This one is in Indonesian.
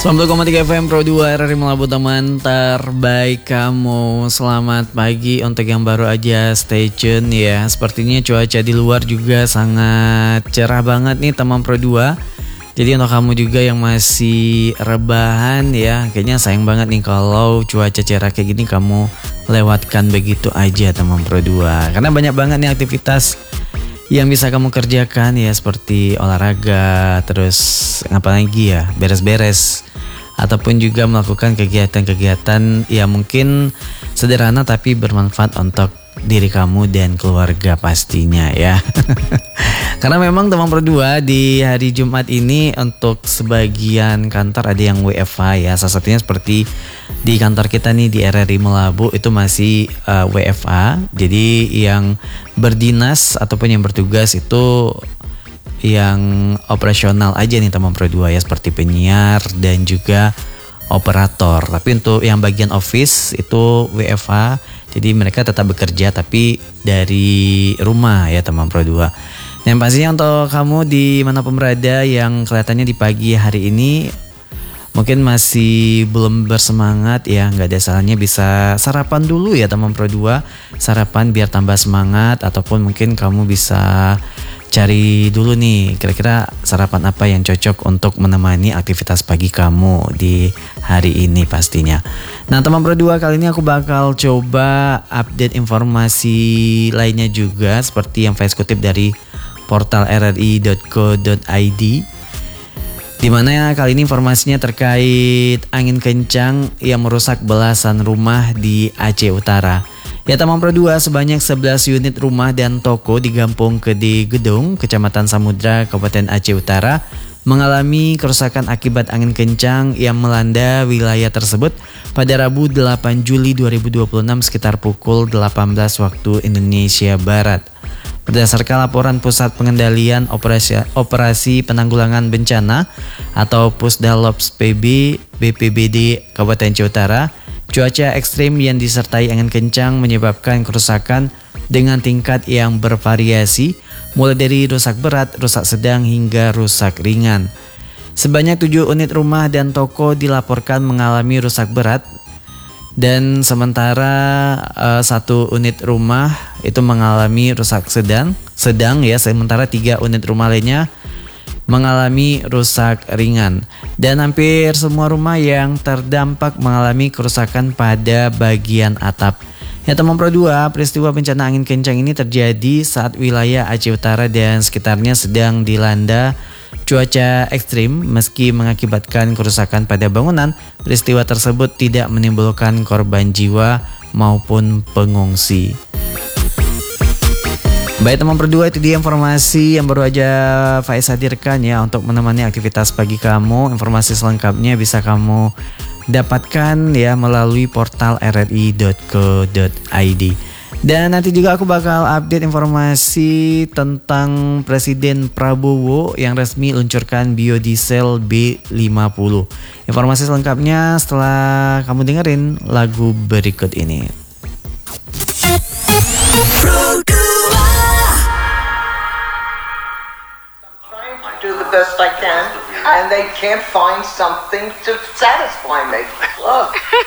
90,3 FM Pro 2 RRI Melabu, teman terbaik kamu. Selamat pagi untuk yang baru aja stay tune ya. Sepertinya cuaca di luar juga sangat cerah banget nih teman Pro 2. Jadi untuk kamu juga yang masih rebahan ya, kayaknya sayang banget nih kalau cuaca cerah kayak gini kamu lewatkan begitu aja teman Pro 2. Karena banyak banget nih aktivitas yang bisa kamu kerjakan ya, seperti olahraga, terus apa lagi ya, beres-beres, ataupun juga melakukan kegiatan-kegiatan yang mungkin sederhana tapi bermanfaat untuk diri kamu dan keluarga pastinya ya. Karena memang teman berdua di hari Jumat ini untuk sebagian kantor ada yang WFH ya. Salah satunya seperti di kantor kita nih di RRI Melabu itu masih WFH. Jadi yang berdinas ataupun yang bertugas itu yang operasional aja nih teman berdua ya, seperti penyiar dan juga operator. Tapi untuk yang bagian office itu WFH. Jadi mereka tetap bekerja tapi dari rumah ya teman Pro 2. Yang pastinya untuk kamu di manapun berada yang kelihatannya di pagi hari ini mungkin masih belum bersemangat ya, nggak ada salahnya bisa sarapan dulu ya teman Pro 2. Sarapan biar tambah semangat, ataupun mungkin kamu bisa cari dulu nih kira-kira sarapan apa yang cocok untuk menemani aktivitas pagi kamu di hari ini pastinya. Nah teman Pro 2, kali ini aku bakal coba update informasi lainnya juga, seperti yang saya kutip dari portal rri.co.id, dimana kali ini informasinya terkait angin kencang yang merusak belasan rumah di Aceh Utara. Ya teman Pro 2, sebanyak 11 unit rumah dan toko di Kampung Gede Gedung, Kecamatan Samudra, Kabupaten Aceh Utara mengalami kerusakan akibat angin kencang yang melanda wilayah tersebut pada Rabu 8 Juli 2026 sekitar pukul 18 waktu Indonesia Barat. Berdasarkan laporan Pusat Pengendalian Operasi Penanggulangan Bencana atau Pusdalops PB BPBD Kabupaten Aceh Utara, cuaca ekstrim yang disertai angin kencang menyebabkan kerusakan dengan tingkat yang bervariasi, mulai dari rusak berat, rusak sedang hingga rusak ringan. Sebanyak 7 unit rumah dan toko dilaporkan mengalami rusak berat, dan sementara 1 unit rumah itu mengalami rusak sedang ya, sementara 3 unit rumah lainnya mengalami rusak ringan, dan hampir semua rumah yang terdampak mengalami kerusakan pada bagian atap. Ya teman Pro 2, peristiwa bencana angin kencang ini terjadi saat wilayah Aceh Utara dan sekitarnya sedang dilanda cuaca ekstrim. Meski mengakibatkan kerusakan pada bangunan, peristiwa tersebut tidak menimbulkan korban jiwa maupun pengungsi. Baik teman Pro 2, itu dia informasi yang baru aja Faiz hadirkan ya untuk menemani aktivitas pagi kamu. Informasi selengkapnya bisa kamu dapatkan ya melalui portal rri.co.id. Dan nanti juga aku bakal update informasi tentang Presiden Prabowo yang resmi luncurkan biodiesel B50. Informasi selengkapnya setelah kamu dengerin lagu berikut ini. Do the best I can, and they can't find something to satisfy me. Look.